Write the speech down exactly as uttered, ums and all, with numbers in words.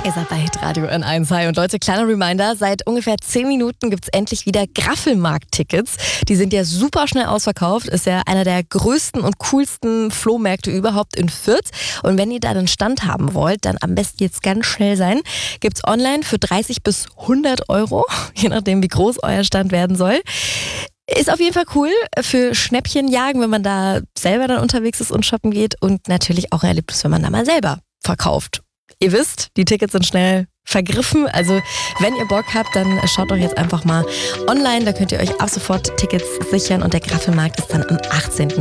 Ihr seid bei Hitradio N eins. Hi und Leute, kleiner Reminder, seit ungefähr zehn Minuten gibt es endlich wieder Graffelmarkt-Tickets. Die sind ja super schnell ausverkauft, ist ja einer der größten und coolsten Flohmärkte überhaupt in Fürth. Und wenn ihr da einen Stand haben wollt, dann am besten jetzt ganz schnell sein. Gibt's online für dreißig bis hundert Euro, je nachdem wie groß euer Stand werden soll. Ist auf jeden Fall cool für Schnäppchen jagen, wenn man da selber dann unterwegs ist und shoppen geht. Und natürlich auch ein Erlebnis, wenn man da mal selber verkauft. Ihr wisst, die Tickets sind schnell vergriffen. Also wenn ihr Bock habt, dann schaut doch jetzt einfach mal online. Da könnt ihr euch ab sofort Tickets sichern. Und der Graffelmarkt ist dann am achtzehnten